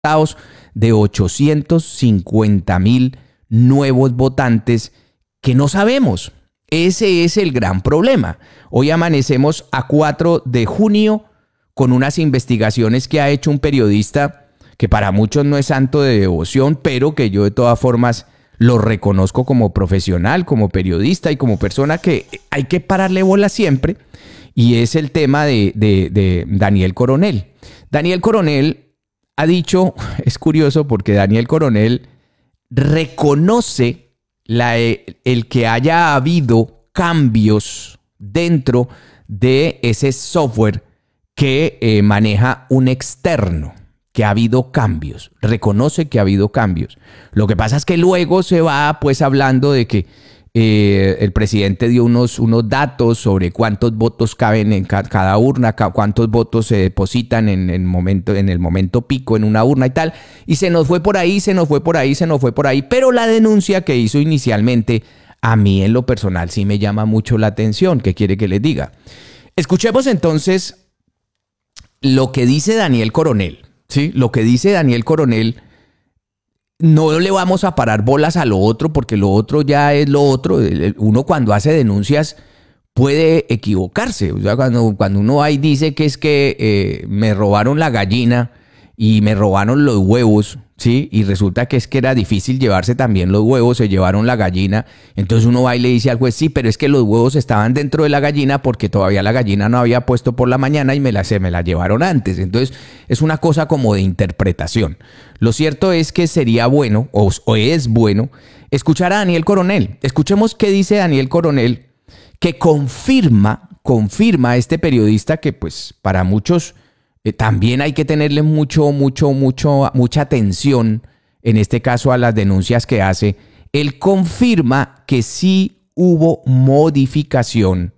de 850,000 nuevos votantes que no sabemos. Ese es el gran problema. Hoy amanecemos a 4 de junio con unas investigaciones que ha hecho un periodista que para muchos no es santo de devoción, pero que yo de todas formas lo reconozco como profesional, como periodista y como persona que hay que pararle bola siempre, y es el tema de Daniel Coronel. Daniel Coronel ha dicho, es curioso porque Daniel Coronel reconoce el que haya habido cambios dentro de ese software que maneja un externo, que ha habido cambios, reconoce que ha habido cambios. Lo que pasa es que luego se va pues hablando de que el presidente dio unos datos sobre cuántos votos caben en cada urna, cuántos votos se depositan en el momento pico en una urna y tal, y se nos fue por ahí, pero la denuncia que hizo inicialmente, a mí en lo personal sí me llama mucho la atención. ¿Qué quiere que les diga? Escuchemos entonces lo que dice Daniel Coronel, ¿sí? Lo que dice Daniel Coronel. No le vamos a parar bolas a lo otro porque lo otro ya es lo otro. Uno cuando hace denuncias puede equivocarse. O sea, cuando uno va y dice que es que me robaron la gallina y me robaron los huevos, ¿sí? Y resulta que es que era difícil llevarse también los huevos, se llevaron la gallina. Entonces uno va y le dice al juez, sí, pero es que los huevos estaban dentro de la gallina porque todavía la gallina no había puesto por la mañana y se me la llevaron antes. Entonces es una cosa como de interpretación. Lo cierto es que sería bueno, o es bueno, escuchar a Daniel Coronel. Escuchemos qué dice Daniel Coronel, que confirma a este periodista que pues para muchos también hay que tenerle mucha atención, en este caso a las denuncias que hace. Él confirma que sí hubo modificación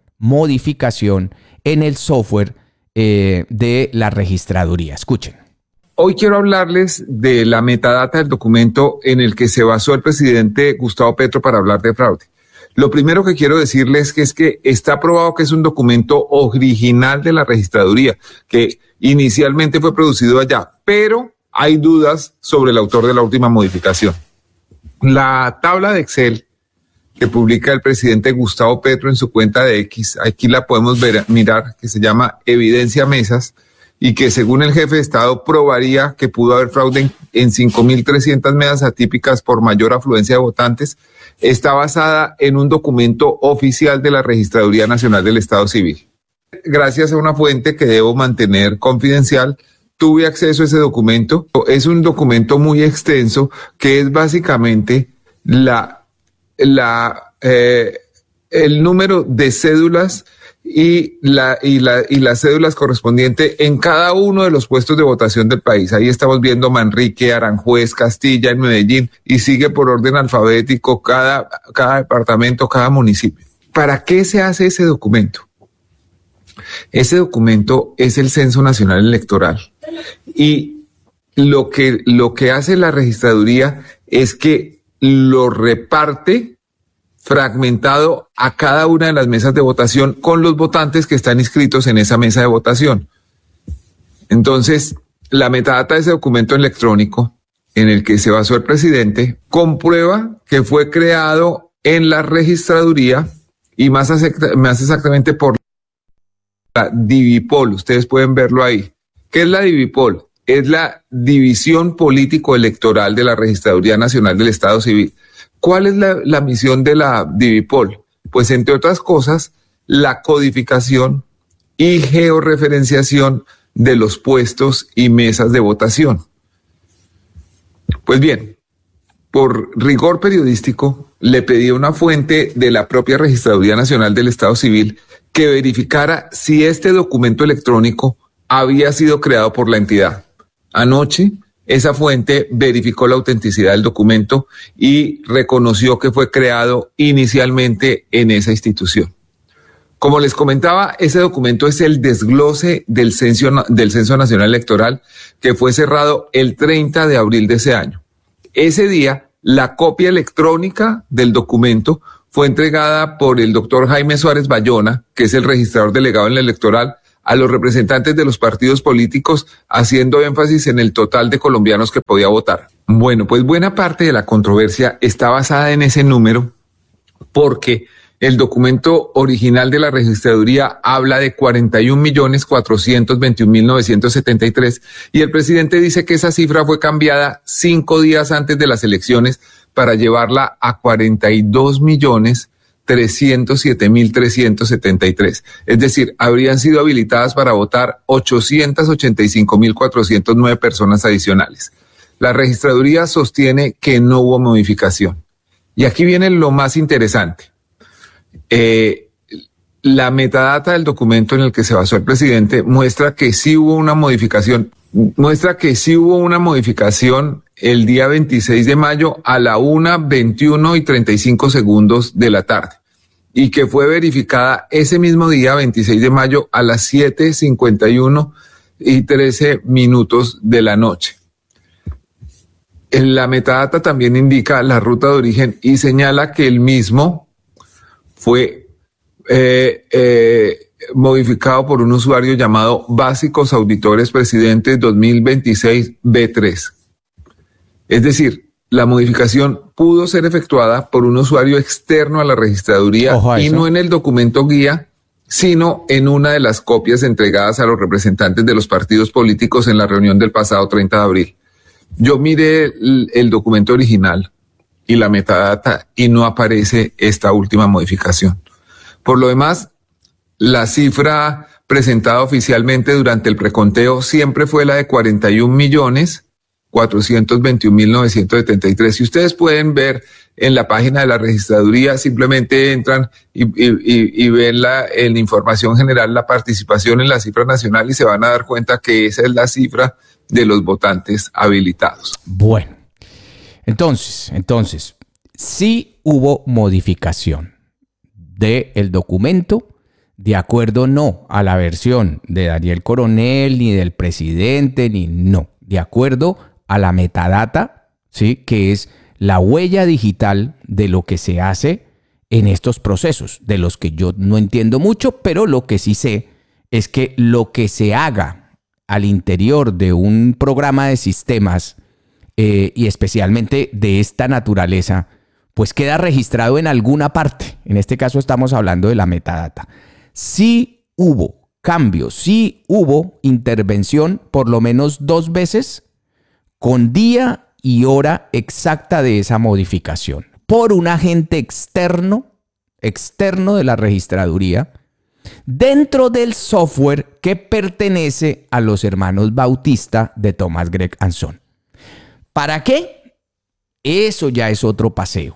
en el software de la registraduría. Escuchen. Hoy quiero hablarles de la metadata del documento en el que se basó el presidente Gustavo Petro para hablar de fraude. Lo primero que quiero decirles es que está probado que es un documento original de la registraduría, que inicialmente fue producido allá, pero hay dudas sobre el autor de la última modificación. La tabla de Excel que publica el presidente Gustavo Petro en su cuenta de X, aquí la podemos mirar, que se llama Evidencia Mesas, y que según el jefe de Estado probaría que pudo haber fraude en 5.300 mesas atípicas por mayor afluencia de votantes, está basada en un documento oficial de la Registraduría Nacional del Estado Civil. Gracias a una fuente que debo mantener confidencial, tuve acceso a ese documento. Es un documento muy extenso que es básicamente el número de cédulas y las cédulas correspondientes en cada uno de los puestos de votación del país. Ahí estamos viendo Manrique, Aranjuez, Castilla, en Medellín, y sigue por orden alfabético cada departamento, cada municipio. ¿Para qué se hace ese documento? Ese documento es el Censo Nacional Electoral, y lo que hace la registraduría es que lo reparte fragmentado a cada una de las mesas de votación con los votantes que están inscritos en esa mesa de votación. Entonces, la metadata de ese documento electrónico en el que se basó el presidente comprueba que fue creado en la registraduría y más exactamente por la Divipol. Ustedes pueden verlo ahí. ¿Qué es la Divipol? Es la División Político Electoral de la Registraduría Nacional del Estado Civil. ¿Cuál es la misión de la Divipol? Pues, entre otras cosas, la codificación y georreferenciación de los puestos y mesas de votación. Pues bien, por rigor periodístico, le pedí a una fuente de la propia Registraduría Nacional del Estado Civil que verificara si este documento electrónico había sido creado por la entidad. Anoche, esa fuente verificó la autenticidad del documento y reconoció que fue creado inicialmente en esa institución. Como les comentaba, ese documento es el desglose del Censo Nacional Electoral, que fue cerrado el 30 de abril de ese año. Ese día, la copia electrónica del documento fue entregada por el doctor Jaime Suárez Bayona, que es el registrador delegado en la electoral, a los representantes de los partidos políticos, haciendo énfasis en el total de colombianos que podía votar. Bueno, pues buena parte de la controversia está basada en ese número, porque el documento original de la registraduría habla de 41.421.973 y el presidente dice que esa cifra fue cambiada 5 días antes de las elecciones para llevarla a 42.307.373. Es decir, habrían sido habilitadas para votar 885.409 personas adicionales. La registraduría sostiene que no hubo modificación. Y aquí viene lo más interesante. La metadata del documento en el que se basó el presidente muestra que sí hubo una modificación. Muestra que sí hubo una modificación el día 26 de mayo a la 1:21:35 de la tarde y que fue verificada ese mismo día 26 de mayo a las 7:51:13 de la noche. La metadata también indica la ruta de origen y señala que el mismo fue modificado por un usuario llamado Básicos Auditores Presidente 2026 B3. Es decir, la modificación pudo ser efectuada por un usuario externo a la registraduría y no en el documento guía, sino en una de las copias entregadas a los representantes de los partidos políticos en la reunión del pasado 30 de abril. Yo miré el documento original y la metadata y no aparece esta última modificación. Por lo demás, la cifra presentada oficialmente durante el preconteo siempre fue la de 41.421.973. Si ustedes pueden ver en la página de la registraduría, simplemente entran y ven en la información general la participación en la cifra nacional y se van a dar cuenta que esa es la cifra de los votantes habilitados. Bueno, entonces, sí hubo modificación del documento, de acuerdo no a la versión de Daniel Coronel, ni del presidente, ni no, de acuerdo a la metadata, ¿sí? Que es la huella digital de lo que se hace en estos procesos, de los que yo no entiendo mucho, pero lo que sí sé es que lo que se haga al interior de un programa de sistemas y especialmente de esta naturaleza, pues queda registrado en alguna parte. En este caso estamos hablando de la metadata. Sí hubo cambios, sí hubo intervención por lo menos 2 veces con día y hora exacta de esa modificación por un agente externo de la registraduría dentro del software que pertenece a los hermanos Bautista de Thomas Gregg Son. ¿Para qué? Eso ya es otro paseo.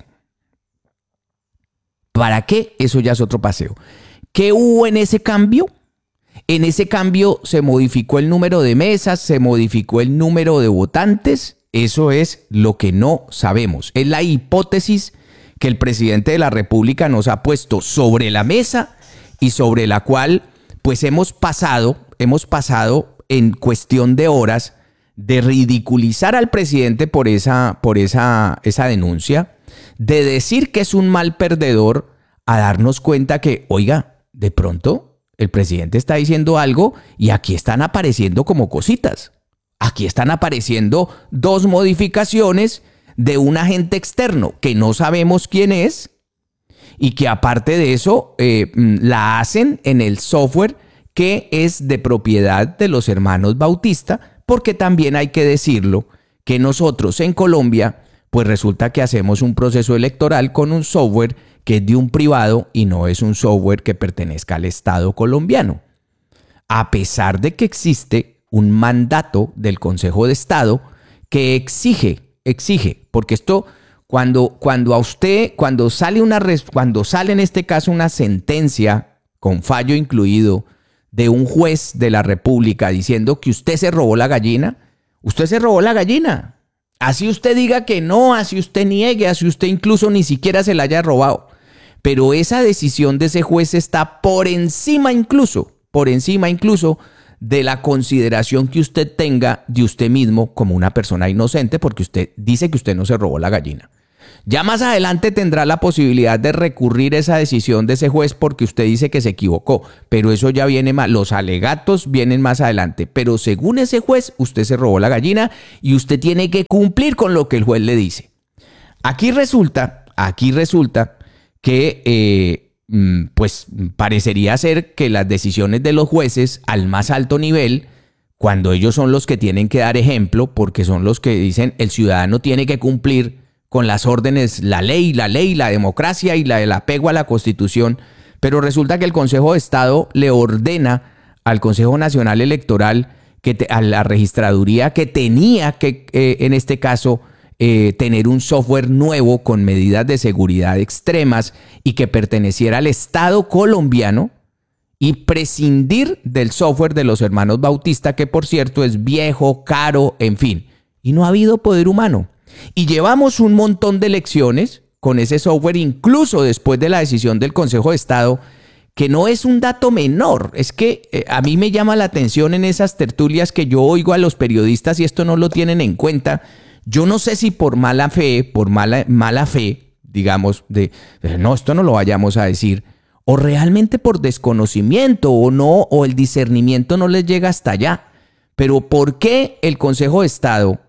¿Para qué? Eso ya es otro paseo. ¿Qué hubo en ese cambio? En ese cambio se modificó el número de mesas, se modificó el número de votantes. Eso es lo que no sabemos. Es la hipótesis que el presidente de la República nos ha puesto sobre la mesa y sobre la cual pues hemos pasado en cuestión de horas de ridiculizar al presidente por esa denuncia, de decir que es un mal perdedor, a darnos cuenta que, oiga, de pronto el presidente está diciendo algo y aquí están apareciendo como cositas. Aquí están apareciendo 2 modificaciones de un agente externo que no sabemos quién es y que aparte de eso la hacen en el software que es de propiedad de los hermanos Bautista, porque también hay que decirlo que nosotros en Colombia pues resulta que hacemos un proceso electoral con un software que es de un privado y no es un software que pertenezca al Estado colombiano. A pesar de que existe un mandato del Consejo de Estado que exige, porque esto cuando sale en este caso una sentencia con fallo incluido de un juez de la República diciendo que usted se robó la gallina, usted se robó la gallina. Así usted diga que no, así usted niegue, así usted incluso ni siquiera se la haya robado. Pero esa decisión de ese juez está por encima incluso de la consideración que usted tenga de usted mismo como una persona inocente, porque usted dice que usted no se robó la gallina. Ya más adelante tendrá la posibilidad de recurrir esa decisión de ese juez porque usted dice que se equivocó, pero eso ya viene más, los alegatos vienen más adelante, pero según ese juez usted se robó la gallina y usted tiene que cumplir con lo que el juez le dice. Aquí resulta que pues parecería ser que las decisiones de los jueces al más alto nivel, cuando ellos son los que tienen que dar ejemplo, porque son los que dicen el ciudadano tiene que cumplir con las órdenes, la ley, la democracia y el apego a la Constitución, pero resulta que el Consejo de Estado le ordena al Consejo Nacional Electoral, a la registraduría, que tenía que, en este caso, tener un software nuevo con medidas de seguridad extremas y que perteneciera al Estado colombiano y prescindir del software de los hermanos Bautista, que por cierto es viejo, caro, en fin. Y no ha habido poder humano. Y llevamos un montón de elecciones con ese software, incluso después de la decisión del Consejo de Estado, que no es un dato menor. Es que a mí me llama la atención en esas tertulias que yo oigo a los periodistas y esto no lo tienen en cuenta. Yo no sé si por mala fe, digamos, no, esto no lo vayamos a decir, o realmente por desconocimiento o no, o el discernimiento no les llega hasta allá. Pero ¿por qué el Consejo de Estado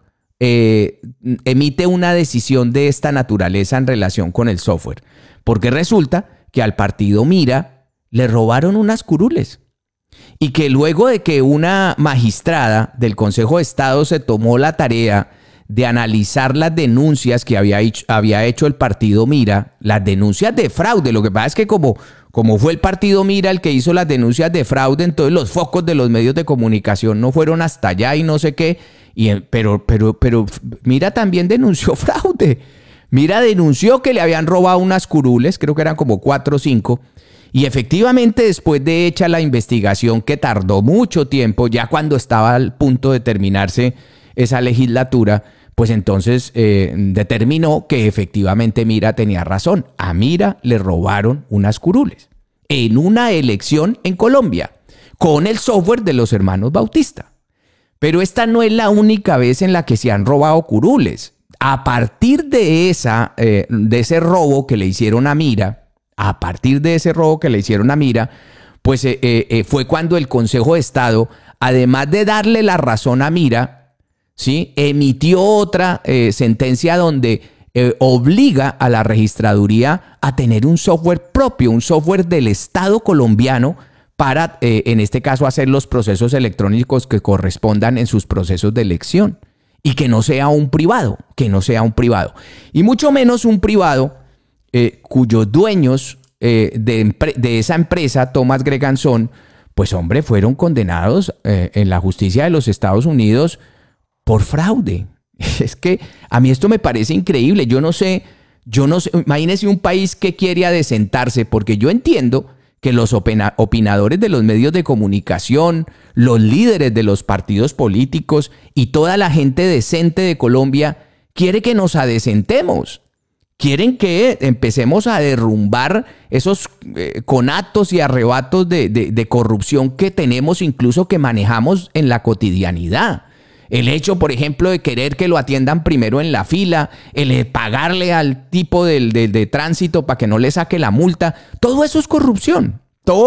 emite una decisión de esta naturaleza en relación con el software? Porque resulta que al partido Mira le robaron unas curules y que luego de que una magistrada del Consejo de Estado se tomó la tarea de analizar las denuncias que había hecho el partido Mira, las denuncias de fraude. Lo que pasa es que como fue el partido Mira el que hizo las denuncias de fraude, entonces los focos de los medios de comunicación no fueron hasta allá y no sé qué. Pero Mira también denunció fraude. Mira denunció que le habían robado unas curules, creo que eran como 4 o 5. Y efectivamente, después de hecha la investigación, que tardó mucho tiempo, ya cuando estaba al punto de terminarse esa legislatura, pues entonces determinó que efectivamente Mira tenía razón. A Mira le robaron unas curules en una elección en Colombia con el software de los hermanos Bautista. Pero esta no es la única vez en la que se han robado curules. A partir de ese robo que le hicieron a Mira, pues fue cuando el Consejo de Estado, además de darle la razón a Mira, ¿sí?, emitió otra sentencia donde obliga a la registraduría a tener un software propio, un software del Estado colombiano para, en este caso, hacer los procesos electrónicos que correspondan en sus procesos de elección y que no sea un privado, y mucho menos un privado cuyos dueños de esa empresa, Thomas Greganson, pues hombre, fueron condenados en la justicia de los Estados Unidos por fraude. Es que a mí esto me parece increíble. Yo no sé, imagínese un país que quiere adecentarse, porque yo entiendo que los opinadores de los medios de comunicación, los líderes de los partidos políticos y toda la gente decente de Colombia quiere que nos adecentemos. Quieren que empecemos a derrumbar esos conatos y arrebatos de corrupción que tenemos, incluso que manejamos en la cotidianidad. El hecho, por ejemplo, de querer que lo atiendan primero en la fila, el pagarle al tipo de tránsito para que no le saque la multa, todo eso es corrupción.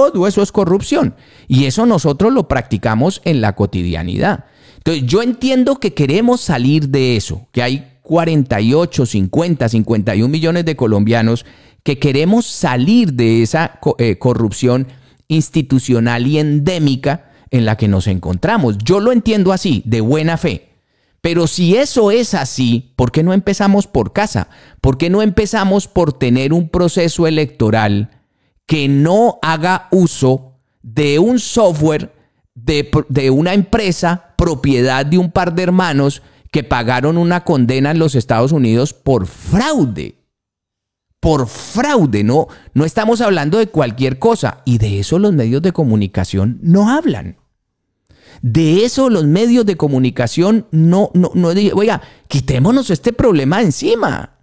Y eso nosotros lo practicamos en la cotidianidad. Entonces, yo entiendo que queremos salir de eso, que hay 48, 50, 51 millones de colombianos que queremos salir de esa corrupción institucional y endémica en la que nos encontramos. Yo lo entiendo así, de buena fe. Pero si eso es así, ¿por qué no empezamos por casa? ¿Por qué no empezamos por tener un proceso electoral que no haga uso de un software de una empresa, propiedad de un par de hermanos que pagaron una condena en los Estados Unidos por fraude? Por fraude, no estamos hablando de cualquier cosa. Y de eso los medios de comunicación no hablan. De eso los medios de comunicación no digan, oiga, quitémonos este problema de encima.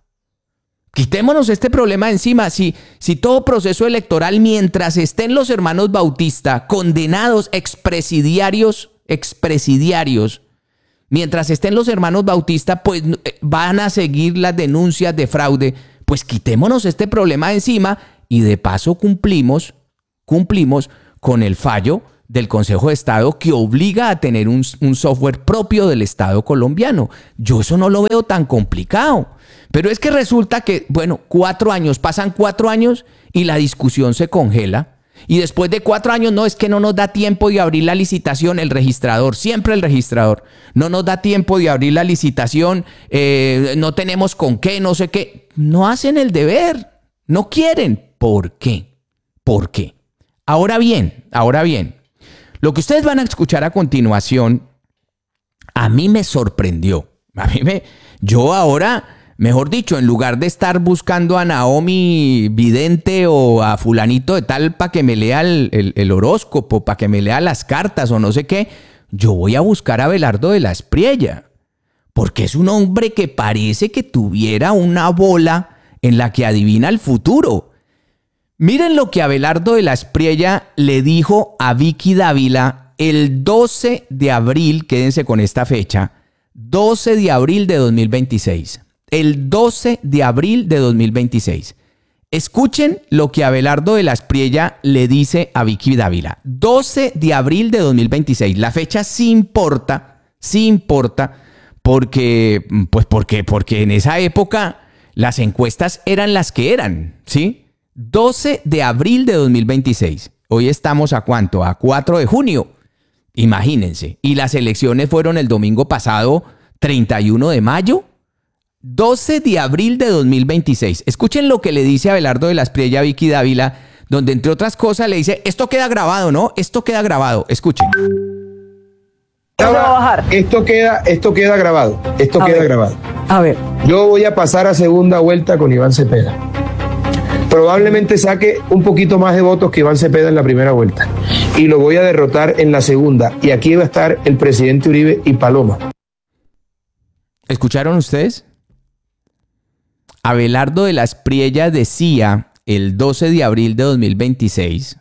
Si todo proceso electoral, mientras estén los hermanos Bautista condenados, expresidiarios, Mientras estén los hermanos Bautista, pues van a seguir las denuncias de fraude. Pues quitémonos este problema de encima y de paso cumplimos con el fallo del Consejo de Estado que obliga a tener un software propio del Estado colombiano. Yo eso no lo veo tan complicado. Pero es que resulta que, bueno, pasan 4 años y la discusión se congela. Y después de 4 años, no, es que no nos da tiempo de abrir la licitación, siempre el registrador, no nos da tiempo de abrir la licitación, no tenemos con qué, no sé qué. No hacen el deber, no quieren. ¿Por qué? ¿Por qué? Ahora bien, lo que ustedes van a escuchar a continuación, a mí me sorprendió. Yo ahora, mejor dicho, en lugar de estar buscando a Naomi Vidente o a fulanito de tal para que me lea el horóscopo, para que me lea las cartas o no sé qué, yo voy a buscar a Abelardo de la Espriella. Porque es un hombre que parece que tuviera una bola en la que adivina el futuro. Miren lo que Abelardo de la Espriella le dijo a Vicky Dávila el 12 de abril, quédense con esta fecha, 12 de abril de 2026. El 12 de abril de 2026. Escuchen lo que Abelardo de la Espriella le dice a Vicky Dávila. 12 de abril de 2026. La fecha sí importa, porque en esa época las encuestas eran las que eran, ¿sí? 12 de abril de 2026. Hoy estamos ¿a cuánto? A 4 de junio. Imagínense. Y las elecciones fueron el domingo pasado, 31 de mayo. 12 de abril de 2026. Escuchen lo que le dice Abelardo de la Espriella a Vicky Dávila, donde entre otras cosas le dice, esto queda grabado, ¿no? Esto queda grabado. Escuchen. Esto queda grabado. Esto queda grabado. A ver. Yo voy a pasar a segunda vuelta con Iván Cepeda. Probablemente saque un poquito más de votos que Iván Cepeda en la primera vuelta. Y lo voy a derrotar en la segunda. Y aquí va a estar el presidente Uribe y Paloma. ¿Escucharon ustedes? Abelardo de la Espriella decía el 12 de abril de 2026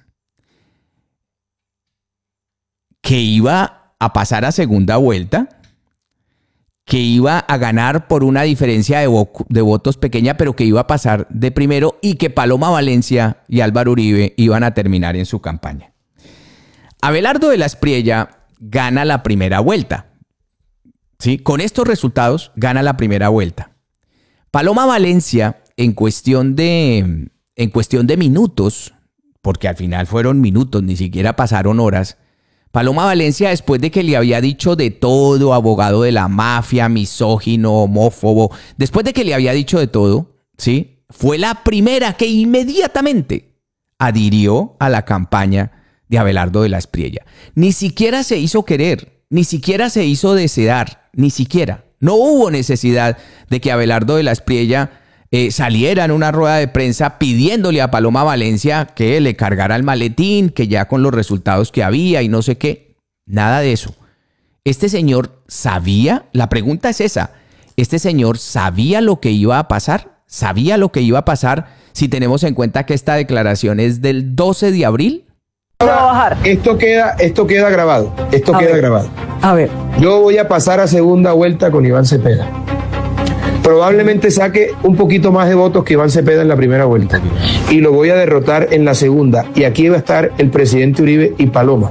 que iba a pasar a segunda vuelta, que iba a ganar por una diferencia de votos pequeña, pero que iba a pasar de primero y que Paloma Valencia y Álvaro Uribe iban a terminar en su campaña. Abelardo de la Espriella gana la primera vuelta. ¿Sí? Con estos resultados gana la primera vuelta. Paloma Valencia, en cuestión de minutos, porque al final fueron minutos, ni siquiera pasaron horas, Paloma Valencia, después de que le había dicho de todo, abogado de la mafia, misógino, homófobo, después de que le había dicho de todo, ¿sí? Fue la primera que inmediatamente adhirió a la campaña de Abelardo de la Espriella. Ni siquiera se hizo querer, ni siquiera se hizo desear, ni siquiera. No hubo necesidad de que Abelardo de la Espriella saliera en una rueda de prensa pidiéndole a Paloma Valencia que le cargara el maletín, que ya con los resultados que había y no sé qué. Nada de eso. Este señor sabía, la pregunta es esa, ¿este señor sabía lo que iba a pasar? ¿Sabía lo que iba a pasar si tenemos en cuenta que esta declaración es del 12 de abril? Esto queda grabado. Esto queda grabado. A ver. Yo voy a pasar a segunda vuelta con Iván Cepeda. Probablemente saque un poquito más de votos que Iván Cepeda en la primera vuelta. Y lo voy a derrotar en la segunda. Y aquí va a estar el presidente Uribe y Paloma.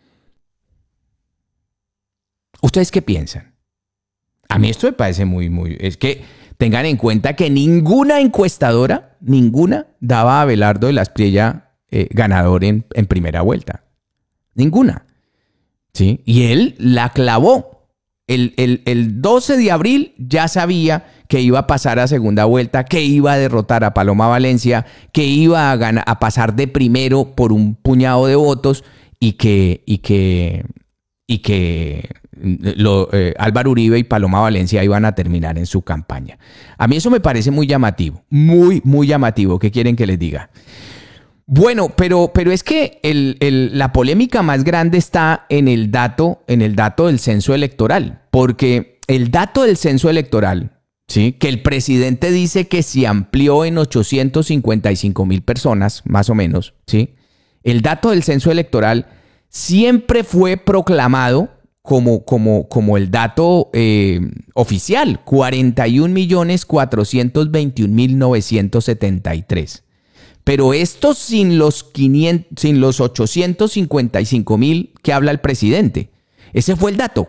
¿Ustedes qué piensan? A mí esto me parece es que tengan en cuenta que ninguna encuestadora, daba a Abelardo de la Espriella ganador en primera vuelta. Ninguna. ¿Sí? Y él la clavó. El 12 de abril ya sabía que iba a pasar a segunda vuelta, que iba a derrotar a Paloma Valencia, que iba a pasar de primero por un puñado de votos y que Álvaro Uribe y Paloma Valencia iban a terminar en su campaña. A mí eso me parece muy llamativo, muy llamativo. ¿Qué quieren que les diga? Bueno, pero es que la polémica más grande está en el dato del censo electoral, porque el dato del censo electoral, ¿sí? Que el presidente dice que se amplió en 855,000 personas, más o menos, ¿sí? El dato del censo electoral siempre fue proclamado como el dato oficial, 41.421.973. Pero esto sin los 855.000 que habla el presidente. Ese fue el dato,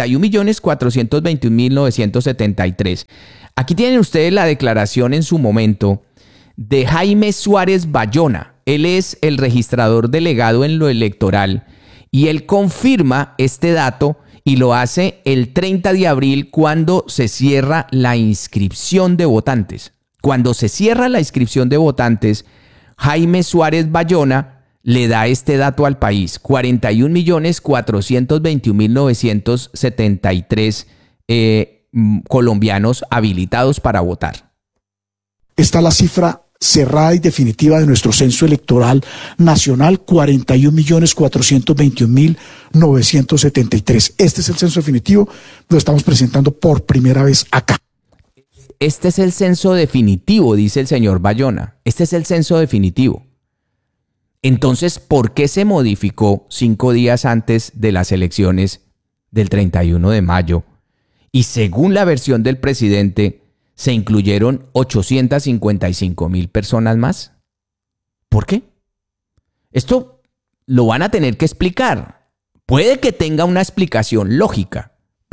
41.421.973. Aquí tienen ustedes la declaración en su momento de Jaime Suárez Bayona. Él es el registrador delegado en lo electoral y él confirma este dato y lo hace el 30 de abril cuando se cierra la inscripción de votantes. Cuando se cierra la inscripción de votantes, Jaime Suárez Bayona le da este dato al país, 41.421.973 colombianos habilitados para votar. Está la cifra cerrada y definitiva de nuestro censo electoral nacional, 41.421.973. Este es el censo definitivo, lo estamos presentando por primera vez acá. Este es el censo definitivo, dice el señor Bayona. Este es el censo definitivo. Entonces, ¿por qué se modificó 5 días antes de las elecciones del 31 de mayo? Y según la versión del presidente, se incluyeron 855.000 personas más. ¿Por qué? Esto lo van a tener que explicar. Puede que tenga una explicación lógica.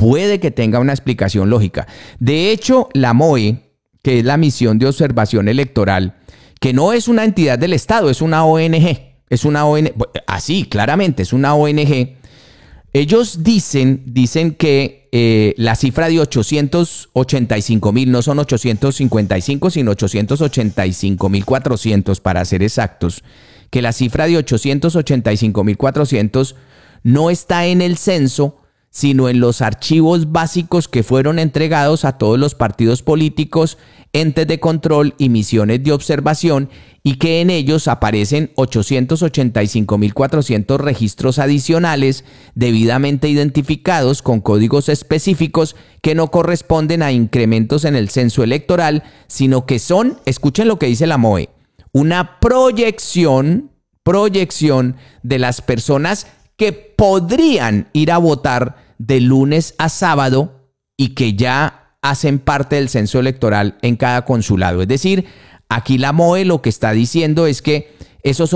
De hecho, la MOE, que es la Misión de Observación Electoral, que no es una entidad del Estado, es una ONG. Así, claramente, es una ONG. Ellos dicen que la cifra de 885.000 no son 855, sino 885.400 para ser exactos. Que la cifra de 885.400 no está en el censo, sino en los archivos básicos que fueron entregados a todos los partidos políticos, entes de control y misiones de observación, y que en ellos aparecen 885.400 registros adicionales debidamente identificados con códigos específicos que no corresponden a incrementos en el censo electoral, sino que son, escuchen lo que dice la MOE, una proyección de las personas que podrían ir a votar de lunes a sábado y que ya hacen parte del censo electoral en cada consulado. Es decir, aquí la MOE lo que está diciendo es que esos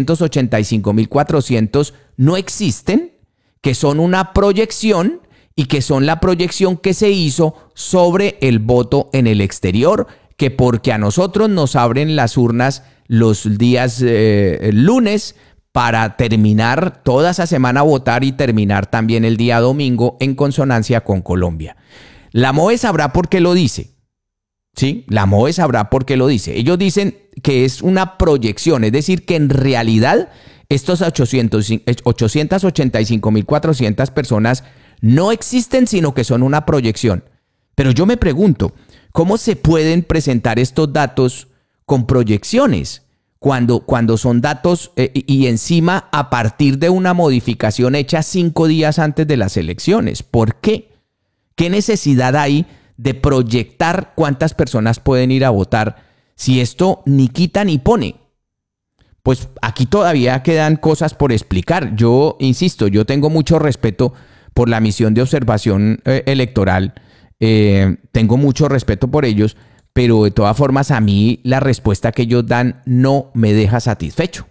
885.400 no existen, que son una proyección y que son la proyección que se hizo sobre el voto en el exterior, que porque a nosotros nos abren las urnas los días lunes, para terminar toda esa semana a votar y terminar también el día domingo en consonancia con Colombia. La MOE sabrá por qué lo dice. ¿Sí? La MOE sabrá por qué lo dice. Ellos dicen que es una proyección, es decir, que en realidad estos 885.400 personas no existen, sino que son una proyección. Pero yo me pregunto, ¿cómo se pueden presentar estos datos con proyecciones? Cuando son datos y encima a partir de una modificación hecha 5 días antes de las elecciones. ¿Por qué? ¿Qué necesidad hay de proyectar cuántas personas pueden ir a votar si esto ni quita ni pone? Pues aquí todavía quedan cosas por explicar. Yo insisto, yo tengo mucho respeto por la misión de observación electoral. Tengo mucho respeto por ellos. Pero de todas formas a mí la respuesta que ellos dan no me deja satisfecho.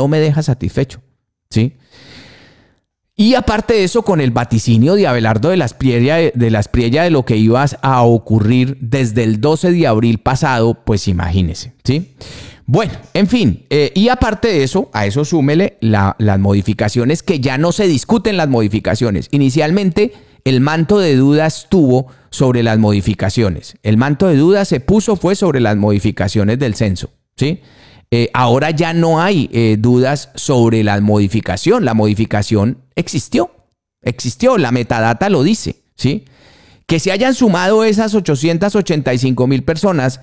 ¿Sí? Y aparte de eso, con el vaticinio de Abelardo de las Priella de lo que iba a ocurrir desde el 12 de abril pasado, pues imagínense, ¿sí? Bueno, en fin, y aparte de eso, a eso súmele las modificaciones, que ya no se discuten las modificaciones. Inicialmente, el manto de duda estuvo sobre las modificaciones. El manto de duda fue sobre las modificaciones del censo, ¿sí? Ahora ya no hay dudas sobre la modificación. La modificación existió, la metadata lo dice, ¿sí? Que se hayan sumado esas 885.000 personas,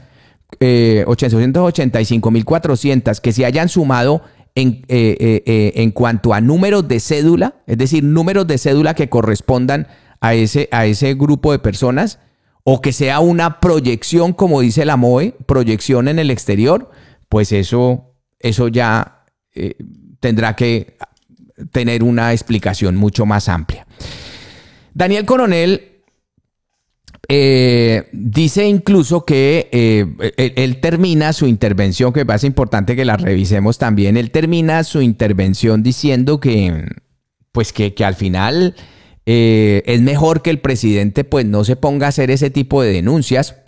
885.400, que se hayan sumado en cuanto a números de cédula, es decir, números de cédula que correspondan a ese grupo de personas, o que sea una proyección, como dice la MOE, proyección en el exterior, pues eso ya tendrá que tener una explicación mucho más amplia. Daniel Coronel dice incluso que él termina su intervención, que me parece importante que la revisemos también. Él termina su intervención diciendo que, pues que al final es mejor que el presidente pues no se ponga a hacer ese tipo de denuncias